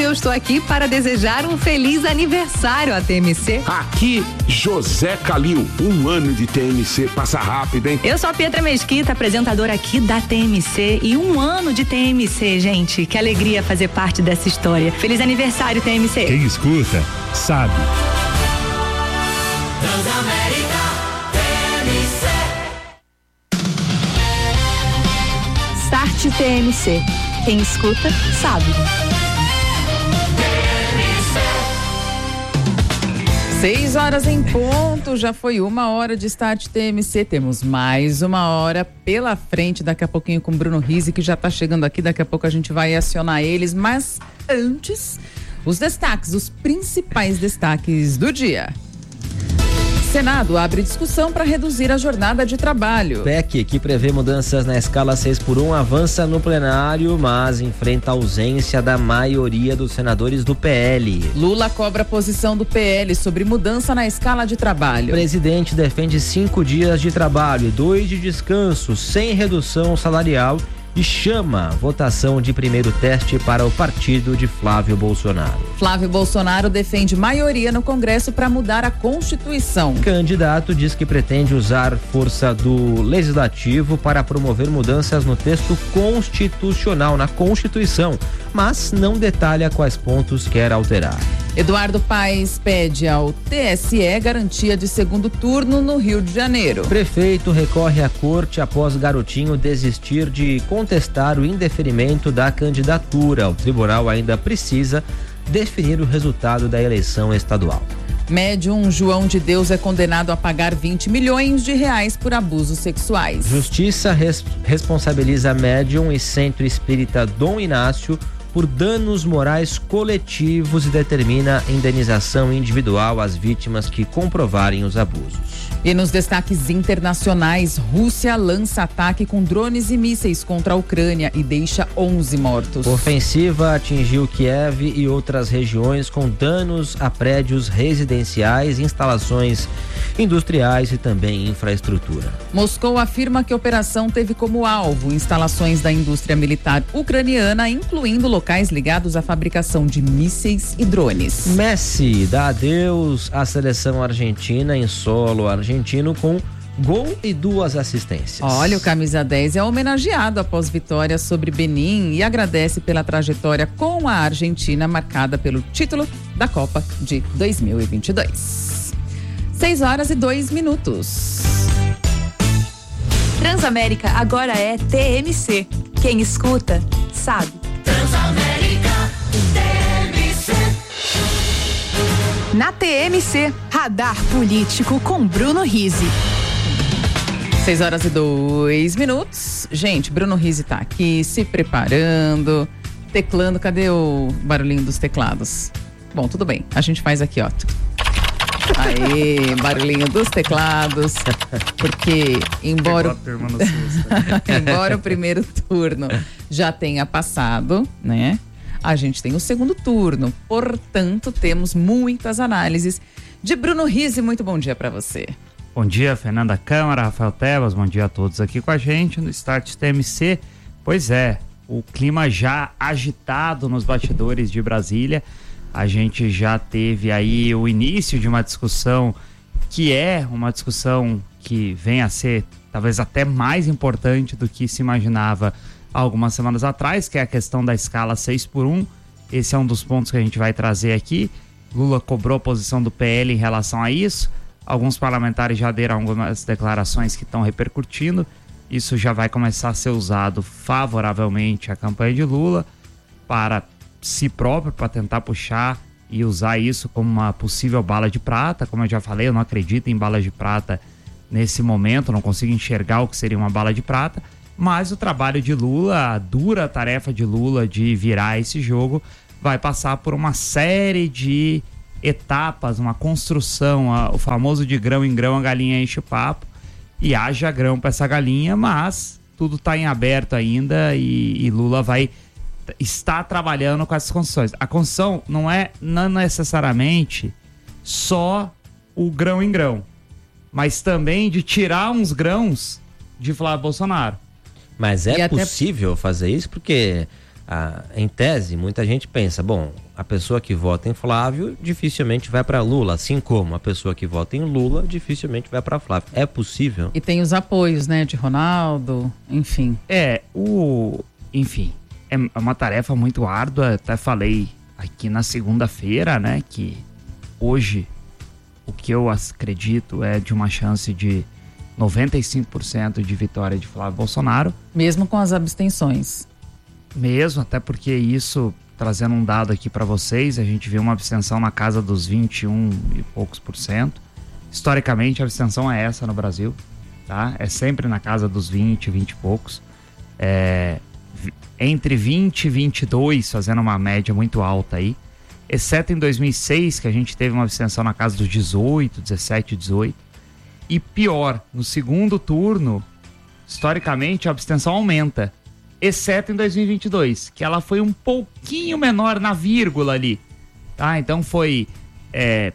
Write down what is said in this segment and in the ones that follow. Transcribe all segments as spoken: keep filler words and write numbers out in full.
eu estou aqui para desejar um feliz aniversário à T M C. Aqui, José Calil, um ano de T M C, passa rápido, hein? Eu sou a Pietra Mesquita, apresentadora aqui da T M C, e um ano de T M C, gente, que alegria fazer parte dessa história. Feliz aniversário, T M C. Quem escuta, sabe. Transamérica, T M C. Start T M C. Quem escuta, sabe. Seis horas em ponto, já foi uma hora de Start T M C. Temos mais uma hora pela frente, daqui a pouquinho com Bruno Rizzi, que já está chegando aqui. Daqui a pouco a gente vai acionar eles, mas antes, os destaques, os principais destaques do dia. Senado abre discussão para reduzir a jornada de trabalho. P E C, que prevê mudanças na escala seis por um, avança no plenário, mas enfrenta a ausência da maioria dos senadores do P L. Lula cobra a posição do P L sobre mudança na escala de trabalho. O presidente defende cinco dias de trabalho e dois de descanso, sem redução salarial, e chama votação de primeiro teste para o partido de Flávio Bolsonaro. Flávio Bolsonaro defende maioria no Congresso para mudar a Constituição. Candidato diz que pretende usar força do Legislativo para promover mudanças no texto constitucional, na Constituição, mas não detalha quais pontos quer alterar. Eduardo Paes pede ao T S E garantia de segundo turno no Rio de Janeiro. Prefeito recorre à corte após Garotinho desistir de contestar o indeferimento da candidatura. O tribunal ainda precisa definir o resultado da eleição estadual. Médium João de Deus é condenado a pagar vinte milhões de reais por abusos sexuais. Justiça res- responsabiliza médium e Centro Espírita Dom Inácio por danos morais coletivos e determina indenização individual às vítimas que comprovarem os abusos. E nos destaques internacionais, Rússia lança ataque com drones e mísseis contra a Ucrânia e deixa onze mortos. Ofensiva atingiu Kiev e outras regiões com danos a prédios residenciais, instalações industriais e também infraestrutura. Moscou afirma que a operação teve como alvo instalações da indústria militar ucraniana, incluindo locais ligados à fabricação de mísseis e drones. Messi dá adeus à seleção argentina em solo argentino com gol e duas assistências. Olha, o camisa dez é homenageado após vitória sobre Benin e agradece pela trajetória com a Argentina marcada pelo título da Copa de dois mil e vinte e dois. Seis horas e dois minutos. Transamérica agora é T M C. Quem escuta, sabe. Transamérica, T M C. Na T M C, Radar Político com Bruno Rizzi. Seis horas e dois minutos. Gente, Bruno Rizzi tá aqui se preparando, teclando. Cadê o barulhinho dos teclados? Bom, tudo bem. A gente faz aqui, ó. Aê, barulhinho dos teclados. Porque, embora, embora o primeiro turno já tenha passado, né? A gente tem o segundo turno. Portanto, temos muitas análises de Bruno Rizzi. Muito bom dia para você. Bom dia, Fernanda Câmara, Rafael Tebas, bom dia a todos aqui com a gente no Start T M C. Pois é, o clima já agitado nos bastidores de Brasília. A gente já teve aí o início de uma discussão que é uma discussão que vem a ser talvez até mais importante do que se imaginava algumas semanas atrás, que é a questão da escala seis por um. Esse é um dos pontos que a gente vai trazer aqui. Lula cobrou a posição do P L em relação a isso. Alguns parlamentares já deram algumas declarações que estão repercutindo. Isso já vai começar a ser usado favoravelmente à campanha de Lula para si próprio, para tentar puxar e usar isso como uma possível bala de prata. Como eu já falei, eu não acredito em balas de prata nesse momento, não consigo enxergar o que seria uma bala de prata, mas o trabalho de Lula, a dura tarefa de Lula de virar esse jogo, vai passar por uma série de etapas, uma construção, a, o famoso de grão em grão a galinha enche o papo, e haja grão para essa galinha, mas tudo está em aberto ainda e, e Lula vai estar trabalhando com essas construções. A construção não é não necessariamente só o grão em grão, mas também de tirar uns grãos de Flávio Bolsonaro. Mas é possível até... fazer isso? Porque ah, em tese, muita gente pensa, bom, a pessoa que vota em Flávio dificilmente vai para Lula, assim como a pessoa que vota em Lula dificilmente vai para Flávio. É possível? E tem os apoios, né, de Ronaldo, enfim. É, o... Enfim, é uma tarefa muito árdua. Até falei aqui na segunda-feira, né, que hoje o que eu acredito é de uma chance de noventa e cinco por cento de vitória de Flávio Bolsonaro. Mesmo com as abstenções. Mesmo, até porque isso, trazendo um dado aqui para vocês, a gente vê uma abstenção na casa dos vinte e um e poucos por cento. Historicamente, a abstenção é essa no Brasil, tá? É sempre na casa dos vinte, vinte e poucos. É, entre vinte e vinte e dois, fazendo uma média muito alta aí. Exceto em dois mil e seis, que a gente teve uma abstenção na casa dos dezoito, dezessete, dezoito. E pior, no segundo turno, historicamente, a abstenção aumenta. Exceto em dois mil e vinte e dois, que ela foi um pouquinho menor na vírgula ali, tá? Então foi é,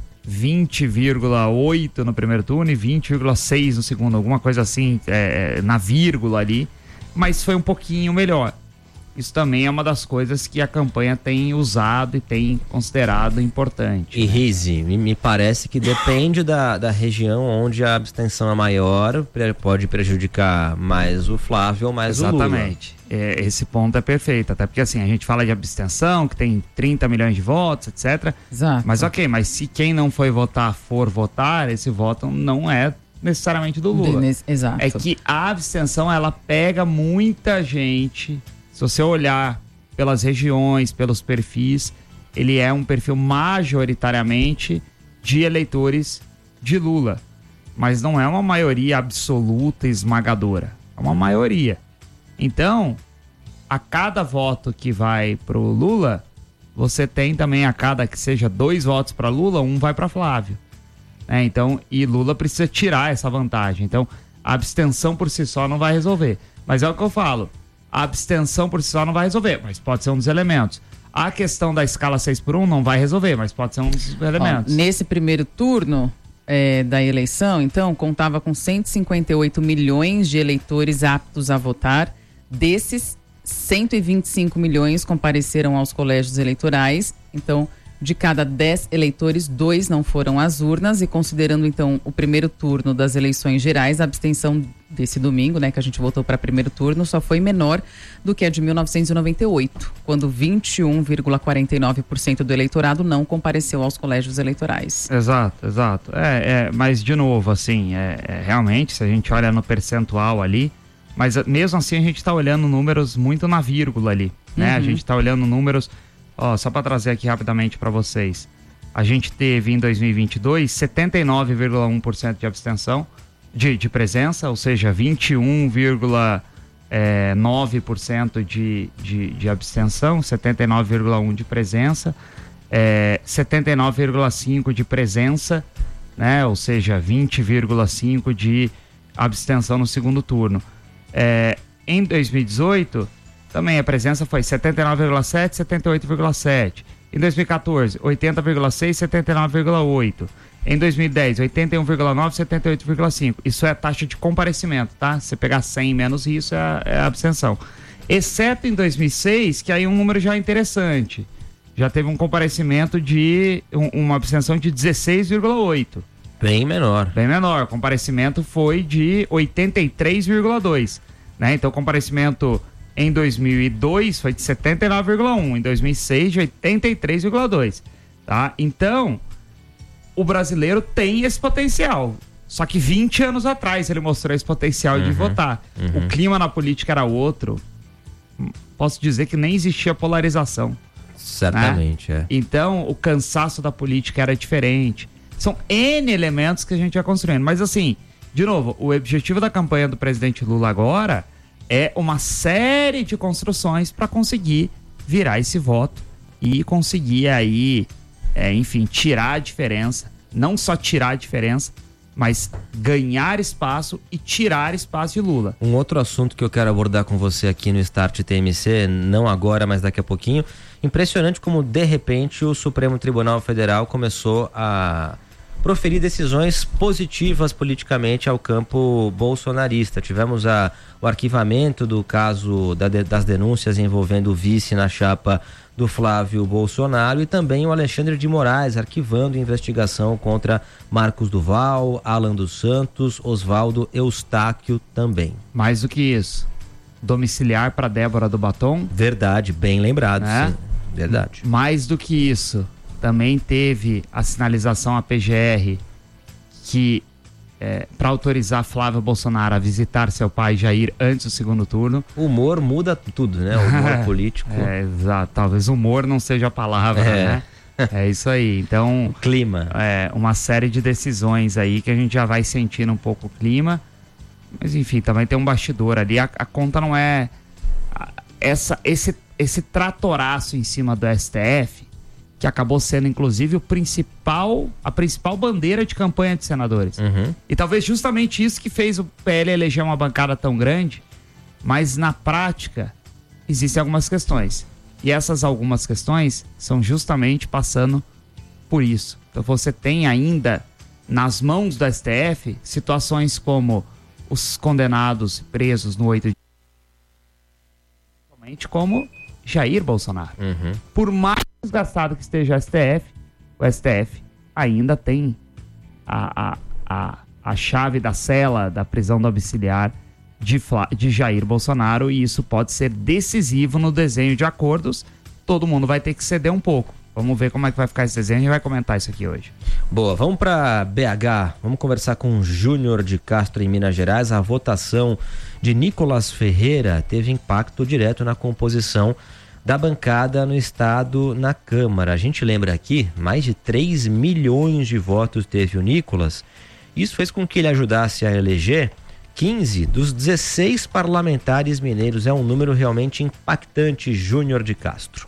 vinte vírgula oito no primeiro turno e vinte vírgula seis no segundo, alguma coisa assim, é, na vírgula ali, mas foi um pouquinho melhor. Isso também é uma das coisas que a campanha tem usado e tem considerado importante. E Rizzi, me, me parece que depende da, da região onde a abstenção é maior, pode prejudicar mais o Flávio ou mais Exatamente. o Lula. Exatamente. É, esse ponto é perfeito, até porque assim, a gente fala de abstenção, que tem trinta milhões de votos, etcétera. Exato. Mas ok, mas se quem não foi votar for votar, esse voto não é necessariamente do Lula. Nesse, exato. É que a abstenção, ela pega muita gente. Se você olhar pelas regiões, pelos perfis, ele é um perfil majoritariamente de eleitores de Lula. Mas não é uma maioria absoluta e esmagadora. É uma maioria. Então, a cada voto que vai pro Lula, você tem também a cada que seja dois votos para Lula, um vai para Flávio. É, então, e Lula precisa tirar essa vantagem. Então, a abstenção por si só não vai resolver. Mas é o que eu falo. A abstenção por si só não vai resolver, mas pode ser um dos elementos. A questão da escala seis por um não vai resolver, mas pode ser um dos elementos. Ó, nesse primeiro turno é, da eleição, então, contava com cento e cinquenta e oito milhões de eleitores aptos a votar. Desses, cento e vinte e cinco milhões compareceram aos colégios eleitorais. Então, de cada dez eleitores, dois não foram às urnas. E considerando, então, o primeiro turno das eleições gerais, a abstenção desse domingo, né, que a gente voltou para primeiro turno, só foi menor do que a de mil novecentos e noventa e oito, quando vinte e um vírgula quarenta e nove por cento do eleitorado não compareceu aos colégios eleitorais. Exato, exato. É, é, mas, de novo, assim, é, é, realmente, se a gente olha no percentual ali, mas mesmo assim a gente está olhando números muito na vírgula ali, né? Uhum. A gente está olhando números... Ó, só para trazer aqui rapidamente para vocês. A gente teve em dois mil e vinte e dois setenta e nove vírgula um por cento de abstenção, de, de presença, ou seja, vinte e um vírgula nove por cento de, de, de abstenção, setenta e nove vírgula um por cento de presença, é, setenta e nove vírgula cinco por cento de presença, né? Ou seja, vinte vírgula cinco por cento de abstenção no segundo turno. É, em dois mil e dezoito... também a presença foi setenta e nove vírgula sete por cento, setenta e oito vírgula sete por cento. Em dois mil e quatorze, oitenta vírgula seis por cento, setenta e nove vírgula oito por cento. Em dois mil e dez, oitenta e um vírgula nove por cento, setenta e oito vírgula cinco por cento. Isso é a taxa de comparecimento, tá? Se você pegar cem menos isso, é a, é a abstenção. Exceto em dois mil e seis, que aí um número já interessante. Já teve um comparecimento de... Um, uma abstenção de dezesseis vírgula oito por cento. Bem menor. Bem menor. O comparecimento foi de oitenta e três vírgula dois por cento. Né? Então, o comparecimento... Em dois mil e dois foi de setenta e nove vírgula um por cento, em dois mil e seis de oitenta e três vírgula dois por cento, tá? Então, o brasileiro tem esse potencial. Só que vinte anos atrás ele mostrou esse potencial uhum, de votar. Uhum. O clima na política era outro. Posso dizer que nem existia polarização. Certamente, né? é. Então, o cansaço da política era diferente. São N elementos que a gente ia construindo. Mas assim, de novo, o objetivo da campanha do presidente Lula agora... é uma série de construções para conseguir virar esse voto e conseguir aí, é, enfim, tirar a diferença. Não só tirar a diferença, mas ganhar espaço e tirar espaço de Lula. Um outro assunto que eu quero abordar com você aqui no Start T M C, não agora, mas daqui a pouquinho. Impressionante como, de repente, o Supremo Tribunal Federal começou a proferir decisões positivas politicamente ao campo bolsonarista. Tivemos a, o arquivamento do caso da, das denúncias envolvendo o vice na chapa do Flávio Bolsonaro e também o Alexandre de Moraes arquivando investigação contra Marcos Duval, Alan dos Santos, Oswaldo Eustáquio também. Mais do que isso, domiciliar para Débora do Batom. Verdade, bem lembrado, né? Sim, verdade. Mais do que isso, também teve a sinalização à P G R que é, para autorizar Flávio Bolsonaro a visitar seu pai Jair antes do segundo turno. O humor muda tudo, né? O humor político. É, exato. Talvez humor não seja a palavra, É. né? É isso aí. Então, o clima. É, uma série de decisões aí que a gente já vai sentindo um pouco o clima. Mas enfim, também tem um bastidor ali. A, a conta não é a, essa, esse, esse tratoraço em cima do S T F, que acabou sendo inclusive o principal, a principal bandeira de campanha de senadores. Uhum. E talvez justamente isso que fez o P L eleger uma bancada tão grande, mas na prática existem algumas questões. E essas algumas questões são justamente passando por isso. Então você tem ainda nas mãos do S T F situações como os condenados presos no oito de somente como Jair Bolsonaro. Uhum. Por mais desgastado que esteja o S T F, o S T F ainda tem a, a, a, a chave da cela da prisão domiciliar de, Fla, de Jair Bolsonaro, e isso pode ser decisivo no desenho de acordos. Todo mundo vai ter que ceder um pouco. Vamos ver como é que vai ficar esse desenho, a gente vai comentar isso aqui hoje. Boa, vamos para B H, vamos conversar com o Júnior de Castro em Minas Gerais. A votação de Nicolas Ferreira teve impacto direto na composição da bancada no estado na Câmara. A gente lembra aqui, mais de três milhões de votos teve o Nicolas. Isso fez com que ele ajudasse a eleger quinze dos dezesseis parlamentares mineiros. É um número realmente impactante, Júnior de Castro.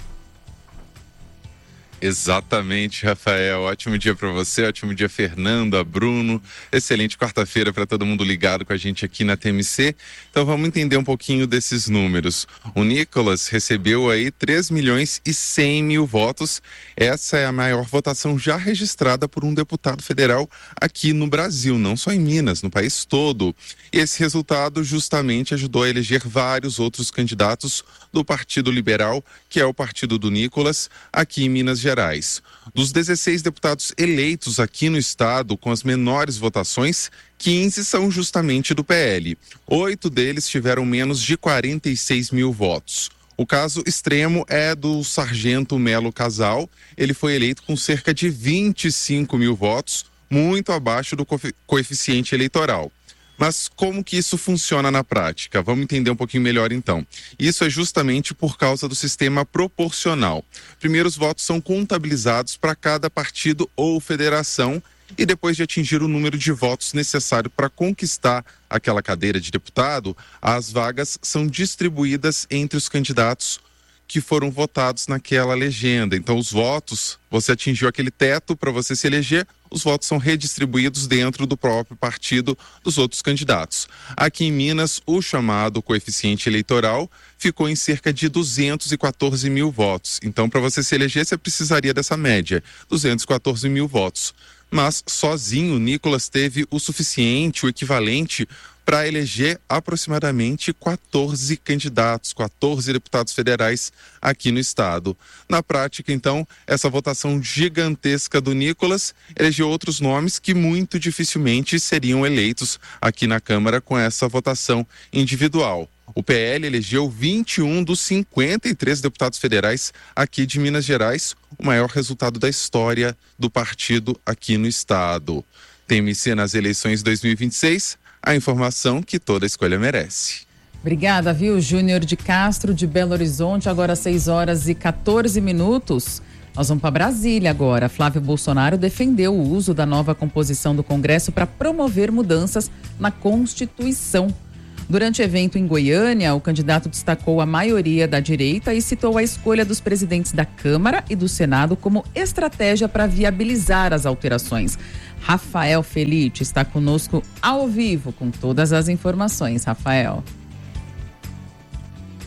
Exatamente, Rafael. Ótimo dia para você, ótimo dia, Fernanda, Bruno. Excelente quarta-feira para todo mundo ligado com a gente aqui na T M C. Então vamos entender um pouquinho desses números. O Nicolas recebeu aí três milhões e cem mil votos. Essa é a maior votação já registrada por um deputado federal aqui no Brasil, não só em Minas, no país todo. E esse resultado justamente ajudou a eleger vários outros candidatos do Partido Liberal, que é o partido do Nicolas, aqui em Minas Gerais. Dos dezesseis deputados eleitos aqui no estado com as menores votações, quinze são justamente do P L. Oito deles tiveram menos de quarenta e seis mil votos. O caso extremo é do Sargento Melo Casal. Ele foi eleito com cerca de vinte e cinco mil votos, muito abaixo do coeficiente eleitoral. Mas como que isso funciona na prática? Vamos entender um pouquinho melhor então. Isso é justamente por causa do sistema proporcional. Primeiro, os votos são contabilizados para cada partido ou federação e depois de atingir o número de votos necessário para conquistar aquela cadeira de deputado, as vagas são distribuídas entre os candidatos que foram votados naquela legenda. Então os votos, você atingiu aquele teto para você se eleger, os votos são redistribuídos dentro do próprio partido dos outros candidatos. Aqui em Minas, o chamado coeficiente eleitoral ficou em cerca de duzentos e quatorze mil votos. Então, para você se eleger, você precisaria dessa média, duzentos e quatorze mil votos. Mas, sozinho, Nicolas teve o suficiente, o equivalente, para eleger aproximadamente quatorze candidatos, quatorze deputados federais aqui no estado. Na prática, então, essa votação gigantesca do Nicolas elegeu outros nomes que muito dificilmente seriam eleitos aqui na Câmara com essa votação individual. O P L elegeu vinte e um dos cinquenta e três deputados federais aqui de Minas Gerais, o maior resultado da história do partido aqui no estado. T M C nas eleições dois mil e vinte e seis, a informação que toda escolha merece. Obrigada, viu, Júnior de Castro, de Belo Horizonte, agora seis horas e quatorze minutos. Nós vamos para Brasília agora. Flávio Bolsonaro defendeu o uso da nova composição do Congresso para promover mudanças na Constituição. Durante o evento em Goiânia, o candidato destacou a maioria da direita e citou a escolha dos presidentes da Câmara e do Senado como estratégia para viabilizar as alterações. Rafael Felite está conosco ao vivo com todas as informações. Rafael.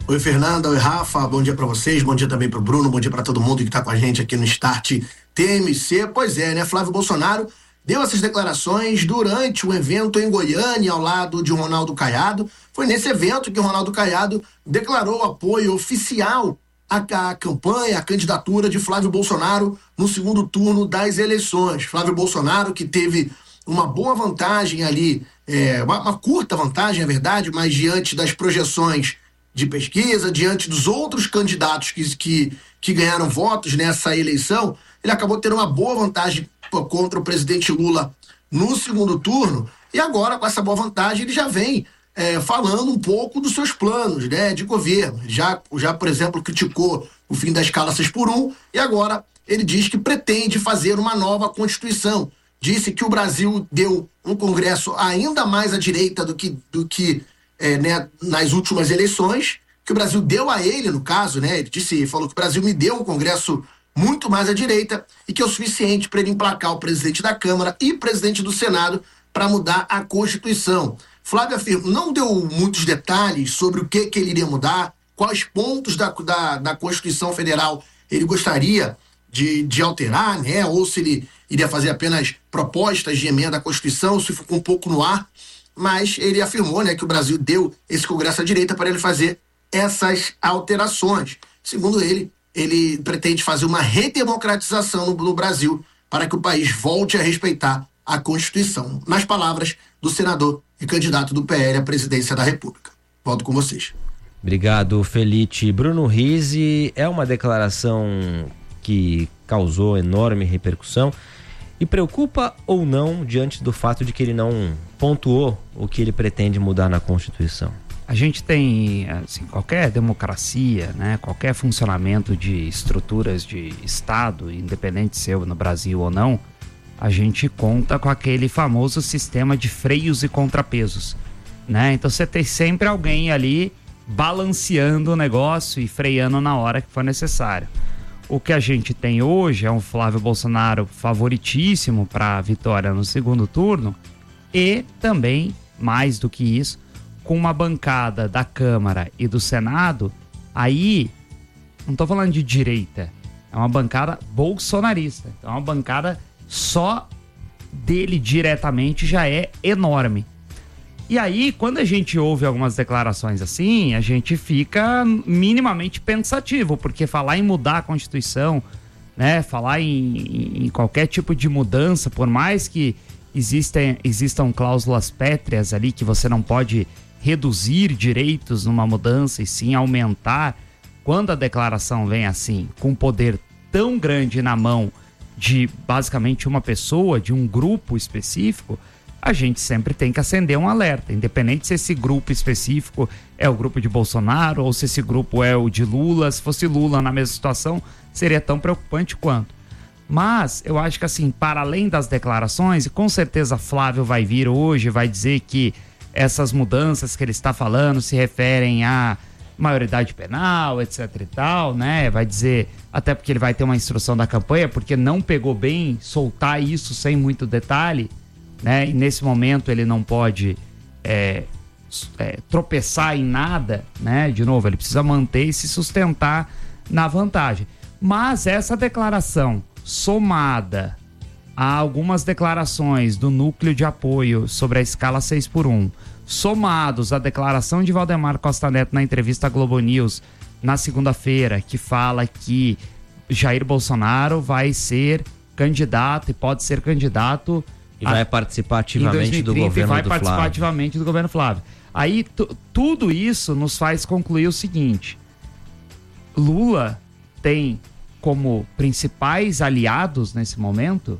Oi, Fernanda, oi, Rafa, bom dia pra vocês, bom dia também pro Bruno, bom dia pra todo mundo que tá com a gente aqui no Start T M C. Pois é, né, Flávio Bolsonaro deu essas declarações durante um evento em Goiânia, ao lado de Ronaldo Caiado. Foi nesse evento que o Ronaldo Caiado declarou apoio oficial à, à campanha, à candidatura de Flávio Bolsonaro no segundo turno das eleições. Flávio Bolsonaro, que teve uma boa vantagem ali, é, uma, uma curta vantagem, é verdade, mas diante das projeções de pesquisa, diante dos outros candidatos que, que, que ganharam votos nessa eleição, ele acabou tendo uma boa vantagem contra o presidente Lula no segundo turno, e agora, com essa boa vantagem, ele já vem é, falando um pouco dos seus planos, né, de governo. Ele já, já, por exemplo, criticou o fim da escala seis por um, e agora ele diz que pretende fazer uma nova Constituição. Disse que o Brasil deu um Congresso ainda mais à direita do que, do que é, né, nas últimas eleições, que o Brasil deu a ele, no caso, né, ele disse, falou que o Brasil me deu um Congresso muito mais à direita e que é o suficiente para ele emplacar o presidente da Câmara e presidente do Senado para mudar a Constituição. Flávio afirma, não deu muitos detalhes sobre o que, que ele iria mudar, quais pontos da, da, da Constituição Federal ele gostaria de, de alterar, né? Ou se ele iria fazer apenas propostas de emenda à Constituição, se ficou um pouco no ar, mas ele afirmou, né, que o Brasil deu esse Congresso à direita para ele fazer essas alterações. Segundo ele, ele pretende fazer uma redemocratização no, no Brasil para que o país volte a respeitar a Constituição. Nas palavras do senador e candidato do P L à presidência da República. Volto com vocês. Obrigado, Felite. Bruno Rizzi, é uma declaração que causou enorme repercussão e preocupa ou não diante do fato de que ele não pontuou o que ele pretende mudar na Constituição? A gente tem, assim, qualquer democracia, né, qualquer funcionamento de estruturas de Estado, independente se é no Brasil ou não, a gente conta com aquele famoso sistema de freios e contrapesos, né? Então você tem sempre alguém ali balanceando o negócio e freando na hora que for necessário. O que a gente tem hoje é um Flávio Bolsonaro favoritíssimo para a vitória no segundo turno e também, mais do que isso, com uma bancada da Câmara e do Senado, aí, não tô falando de direita, é uma bancada bolsonarista. Então, uma bancada só dele diretamente já é enorme. E aí, quando a gente ouve algumas declarações assim, a gente fica minimamente pensativo, porque falar em mudar a Constituição, né, falar em, em qualquer tipo de mudança, por mais que existem, existam cláusulas pétreas ali que você não pode reduzir direitos numa mudança e sim aumentar, quando a declaração vem assim, com poder tão grande na mão de basicamente uma pessoa, de um grupo específico, a gente sempre tem que acender um alerta, independente se esse grupo específico é o grupo de Bolsonaro ou se esse grupo é o de Lula. Se fosse Lula na mesma situação, seria tão preocupante quanto. Mas eu acho que, assim, para além das declarações, e com certeza Flávio vai vir hoje, vai dizer que essas mudanças que ele está falando se referem à maioridade penal, etc e tal, né? Vai dizer, até porque ele vai ter uma instrução da campanha, porque não pegou bem soltar isso sem muito detalhe, né? E nesse momento ele não pode é, é, tropeçar em nada, né? De novo, ele precisa manter e se sustentar na vantagem. Mas essa declaração somada a algumas declarações do núcleo de apoio sobre a escala seis por um, somados à declaração de Valdemar Costa Neto na entrevista à Globo News na segunda-feira, que fala que Jair Bolsonaro vai ser candidato e pode ser candidato e vai a, participar ativamente do governo e vai do participar Flávio. ativamente do governo Flávio. Aí tudo isso nos faz concluir o seguinte: Lula tem como principais aliados nesse momento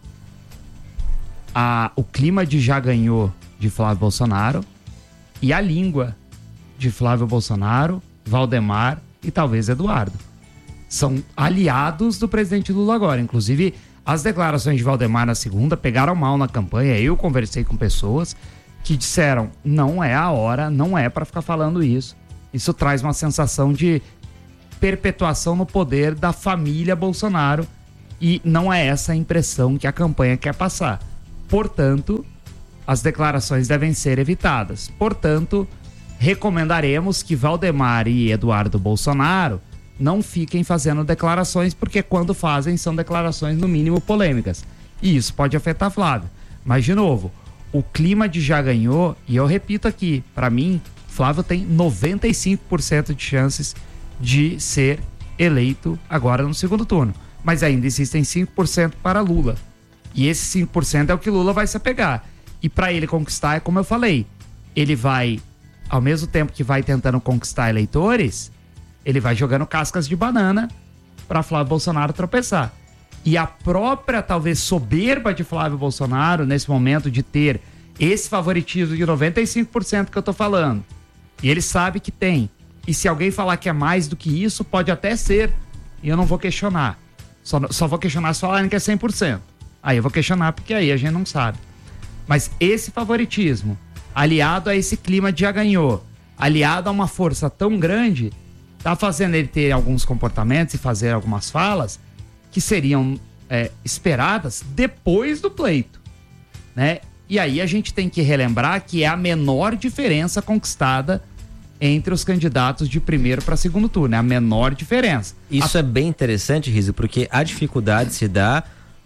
a, o clima de já ganhou de Flávio Bolsonaro e a língua de Flávio Bolsonaro, Valdemar e talvez Eduardo. São aliados do presidente Lula agora. Inclusive, as declarações de Valdemar na segunda pegaram mal na campanha. Eu conversei com pessoas que disseram, não é a hora, não é para ficar falando isso. Isso traz uma sensação de perpetuação no poder da família Bolsonaro e não é essa a impressão que a campanha quer passar. Portanto, as declarações devem ser evitadas. Portanto, recomendaremos que Valdemar e Eduardo Bolsonaro não fiquem fazendo declarações, porque quando fazem são declarações no mínimo polêmicas. E isso pode afetar Flávio. Mas, de novo, o clima de já ganhou, e eu repito aqui, para mim, Flávio tem noventa e cinco por cento de chances de ser eleito agora no segundo turno. Mas ainda existem cinco por cento para Lula. E esse cinco por cento é o que Lula vai se apegar. E para ele conquistar, é como eu falei, ele vai, ao mesmo tempo que vai tentando conquistar eleitores, ele vai jogando cascas de banana para Flávio Bolsonaro tropeçar. E a própria, talvez, soberba de Flávio Bolsonaro, nesse momento, de ter esse favoritismo de noventa e cinco por cento que eu tô falando, e ele sabe que tem. E se alguém falar que é mais do que isso, pode até ser, e eu não vou questionar. Só, só vou questionar se falarem que é cem por cento. Aí eu vou questionar, porque aí a gente não sabe. Mas esse favoritismo, aliado a esse clima de já ganhou, aliado a uma força tão grande, tá fazendo ele ter alguns comportamentos e fazer algumas falas que seriam é, esperadas depois do pleito, né? E aí a gente tem que relembrar que é a menor diferença conquistada entre os candidatos de primeiro para segundo turno, é a menor diferença. Isso a... é bem interessante, Rizzo, porque a dificuldade se dá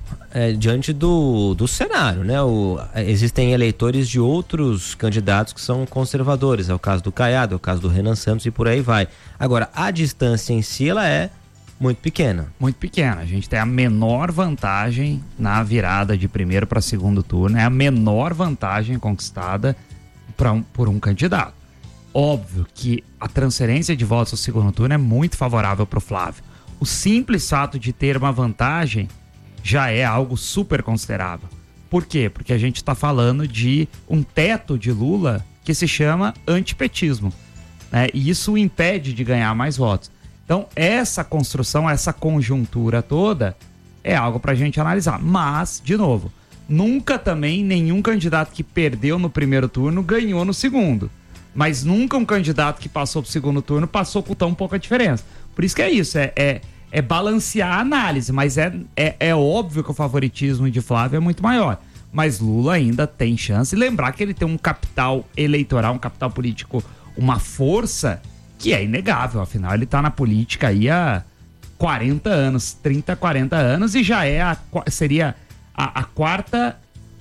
é, diante do, do cenário, né? O, existem eleitores de outros candidatos que são conservadores, é o caso do Caiado, é o caso do Renan Santos e por aí vai. Agora, a distância em si, ela é muito pequena. Muito pequena. A gente tem a menor vantagem na virada de primeiro para segundo turno, é a menor vantagem conquistada pra um, por um candidato. Óbvio que a transferência de votos ao segundo turno é muito favorável para o Flávio. O simples fato de ter uma vantagem já é algo super considerável. Por quê? Porque a gente está falando de um teto de Lula que se chama antipetismo, né? E isso o impede de ganhar mais votos. Então, essa construção, essa conjuntura toda é algo para a gente analisar. Mas, de novo, nunca também nenhum candidato que perdeu no primeiro turno ganhou no segundo. Mas nunca um candidato que passou para o segundo turno passou com tão pouca diferença. Por isso que é isso, é, é, é balancear a análise. Mas é, é, é óbvio que o favoritismo de Flávio é muito maior. Mas Lula ainda tem chance. E lembrar que ele tem um capital eleitoral, um capital político, uma força que é inegável. Afinal, ele está na política aí há quarenta anos, trinta, quarenta anos, e já é a, seria a, a quarta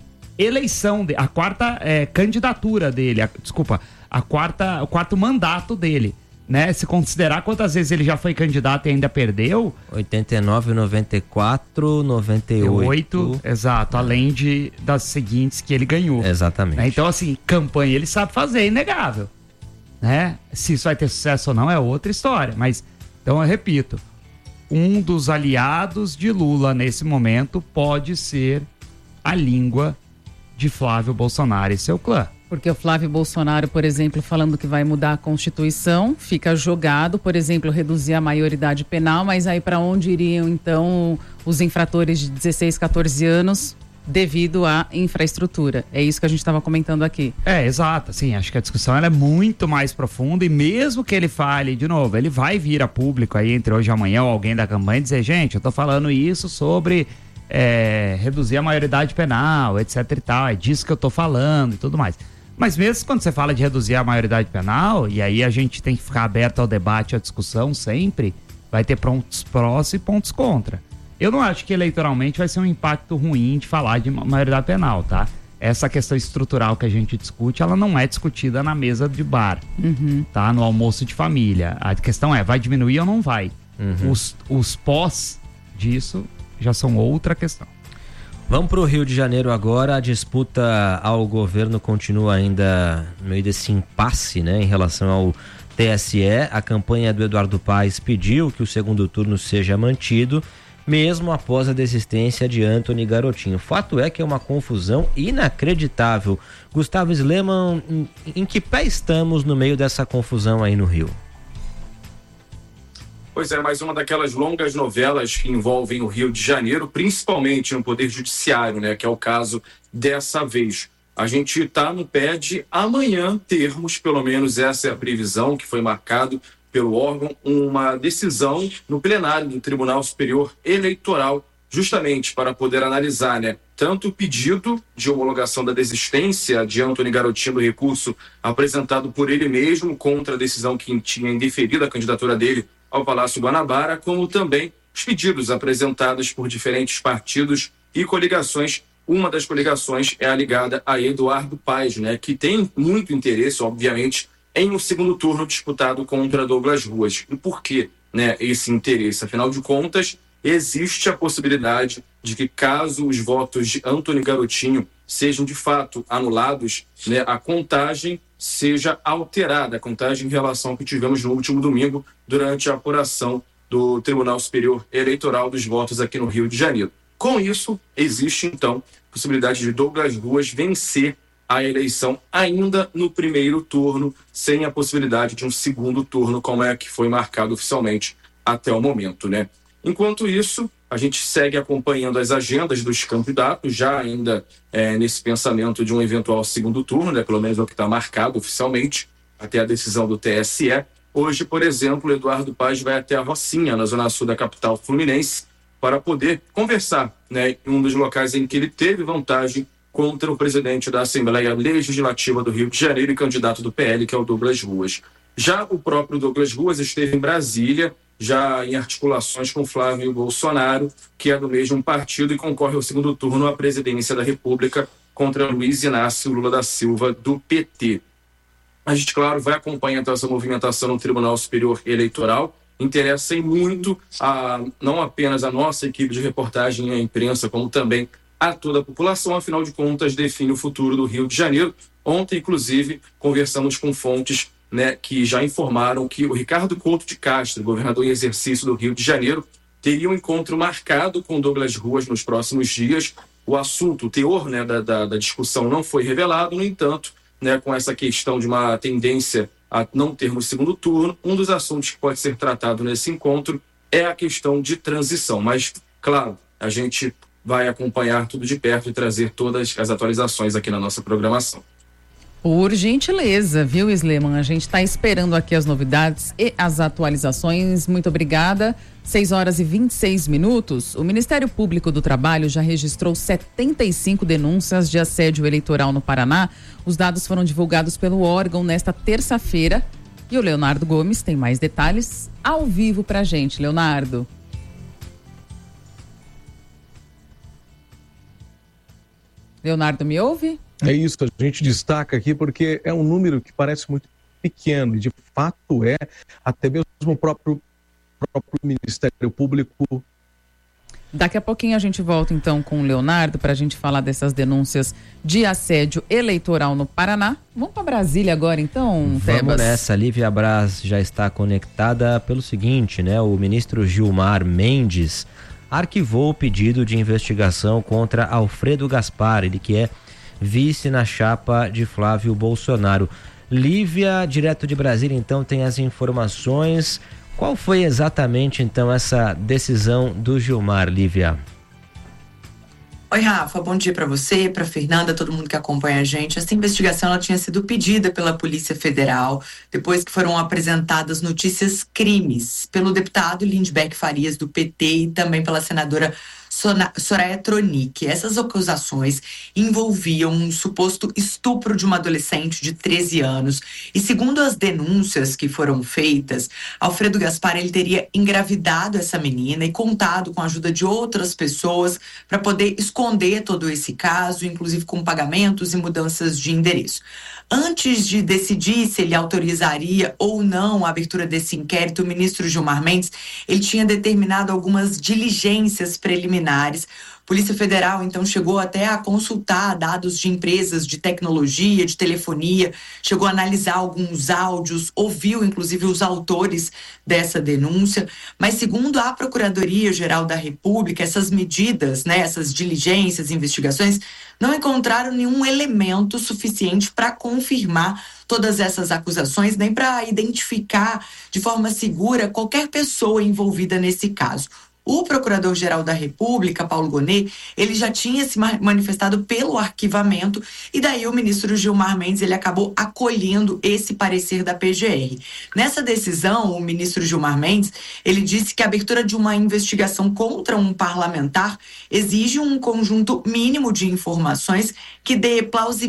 eleição, de, a quarta é, candidatura dele, a, desculpa, a quarta, o quarto mandato dele, né? Se considerar quantas vezes ele já foi candidato e ainda perdeu. oitenta e nove, noventa e quatro, noventa e oito. Exato, além de, das seguintes que ele ganhou. Exatamente. Né? Então, assim, campanha ele sabe fazer, é inegável. Né? Se isso vai ter sucesso ou não é outra história, mas então eu repito, um dos aliados de Lula nesse momento pode ser a língua de Flávio Bolsonaro e seu clã. Porque o Flávio Bolsonaro, por exemplo, falando que vai mudar a Constituição, fica jogado, por exemplo, reduzir a maioridade penal, mas aí para onde iriam então os infratores de dezesseis, quatorze anos devido à infraestrutura? É isso que a gente estava comentando aqui. É, exato. Assim, acho que a discussão ela é muito mais profunda e mesmo que ele fale, de novo, ele vai vir a público aí entre hoje e amanhã ou alguém da campanha e dizer, gente, eu tô falando isso sobre é, reduzir a maioridade penal, etc e tal, é disso que eu tô falando e tudo mais. Mas mesmo quando você fala de reduzir a maioridade penal, e aí a gente tem que ficar aberto ao debate, à discussão sempre, vai ter pontos prós e pontos contra. Eu não acho que eleitoralmente vai ser um impacto ruim de falar de maioridade penal, tá? Essa questão estrutural que a gente discute, ela não é discutida na mesa de bar, uhum. tá? No almoço de família. A questão é, vai diminuir ou não vai? Uhum. Os, os pós disso já são outra questão. Vamos para o Rio de Janeiro agora. A disputa ao governo continua ainda no meio desse impasse, né? Em relação ao T S E, a campanha do Eduardo Paes pediu que o segundo turno seja mantido, mesmo após a desistência de Antony Garotinho. O fato é que é uma confusão inacreditável. Gustavo Sleman, em, em que pé estamos no meio dessa confusão aí no Rio? Pois é, mais uma daquelas longas novelas que envolvem o Rio de Janeiro, principalmente no Poder Judiciário, né? Que é o caso dessa vez. A gente está no pé de amanhã termos, pelo menos essa é a previsão que foi marcado pelo órgão, uma decisão no plenário do Tribunal Superior Eleitoral, justamente para poder analisar, né, tanto o pedido de homologação da desistência de Antony Garotinho do recurso apresentado por ele mesmo contra a decisão que tinha indeferido a candidatura dele ao Palácio Guanabara, como também os pedidos apresentados por diferentes partidos e coligações. Uma das coligações é a ligada a Eduardo Paes, né, que tem muito interesse, obviamente, em um segundo turno disputado contra Douglas Ruas. E por que, né, esse interesse? Afinal de contas, existe a possibilidade de que, caso os votos de Antony Garotinho sejam de fato anulados, né, a contagem seja alterada, a contagem em relação ao que tivemos no último domingo durante a apuração do Tribunal Superior Eleitoral dos votos aqui no Rio de Janeiro. Com isso, existe então a possibilidade de Douglas Ruas vencer a eleição ainda no primeiro turno, sem a possibilidade de um segundo turno, como é que foi marcado oficialmente até o momento, né? Enquanto isso, a gente segue acompanhando as agendas dos candidatos, já ainda é, nesse pensamento de um eventual segundo turno, né? Pelo menos é o que está marcado oficialmente, até a decisão do T S E. Hoje, por exemplo, o Eduardo Paes vai até a Rocinha, na zona sul da capital fluminense, para poder conversar, né, em um dos locais em que ele teve vantagem contra o presidente da Assembleia Legislativa do Rio de Janeiro e candidato do P L, que é o Douglas Ruas. Já o próprio Douglas Ruas esteve em Brasília, já em articulações com Flávio Bolsonaro, que é do mesmo partido e concorre ao segundo turno à presidência da República contra Luiz Inácio Lula da Silva, do P T. A gente, claro, vai acompanhando essa movimentação no Tribunal Superior Eleitoral. Interessa em muito a, não apenas a nossa equipe de reportagem e a imprensa, como também a toda a população, afinal de contas, define o futuro do Rio de Janeiro. Ontem, inclusive, conversamos com fontes, né, que já informaram que o Ricardo Couto de Castro, governador em exercício do Rio de Janeiro, teria um encontro marcado com Douglas Ruas nos próximos dias. O assunto, o teor, né, da, da, da discussão não foi revelado, no entanto, né, com essa questão de uma tendência a não termos segundo turno, um dos assuntos que pode ser tratado nesse encontro é a questão de transição. Mas, claro, a gente vai acompanhar tudo de perto e trazer todas as atualizações aqui na nossa programação. Por gentileza, viu, Sleman? A gente está esperando aqui as novidades e as atualizações. Muito obrigada. seis horas e vinte e seis minutos. O Ministério Público do Trabalho já registrou setenta e cinco denúncias de assédio eleitoral no Paraná. Os dados foram divulgados pelo órgão nesta terça-feira. E o Leonardo Gomes tem mais detalhes ao vivo pra gente. Leonardo. Leonardo, me ouve? É isso, a gente destaca aqui porque é um número que parece muito pequeno e de fato é, até mesmo o próprio, próprio Ministério Público. Daqui a pouquinho a gente volta então com o Leonardo para a gente falar dessas denúncias de assédio eleitoral no Paraná. Vamos para Brasília agora então, Tebas? Vamos nessa, Lívia Braz já está conectada pelo seguinte, né? O ministro Gilmar Mendes arquivou o pedido de investigação contra Alfredo Gaspar, ele que é vice na chapa de Flávio Bolsonaro. Lívia, direto de Brasília, então, tem as informações. Qual foi exatamente, então, essa decisão do Gilmar, Lívia? Oi, Rafa, bom dia para você, para Fernanda, todo mundo que acompanha a gente. Essa investigação ela tinha sido pedida pela Polícia Federal depois que foram apresentadas notícias crimes pelo deputado Lindbergh Farias, do P T, e também pela senadora Soraya Tronic. Essas acusações envolviam um suposto estupro de uma adolescente de treze anos. E segundo as denúncias que foram feitas, Alfredo Gaspar ele teria engravidado essa menina e contado com a ajuda de outras pessoas para poder esconder todo esse caso, inclusive com pagamentos e mudanças de endereço. Antes de decidir se ele autorizaria ou não a abertura desse inquérito, o ministro Gilmar Mendes ele tinha determinado algumas diligências preliminares. Polícia Federal, então, chegou até a consultar dados de empresas de tecnologia, de telefonia, chegou a analisar alguns áudios, ouviu, inclusive, os autores dessa denúncia. Mas, segundo a Procuradoria-Geral da República, essas medidas, né, essas diligências, investigações, não encontraram nenhum elemento suficiente para confirmar todas essas acusações, nem para identificar de forma segura qualquer pessoa envolvida nesse caso. O Procurador-Geral da República, Paulo Gonet, ele já tinha se manifestado pelo arquivamento e daí o ministro Gilmar Mendes ele acabou acolhendo esse parecer da P G R. Nessa decisão, o ministro Gilmar Mendes, ele disse que a abertura de uma investigação contra um parlamentar exige um conjunto mínimo de informações que dê plausibilidade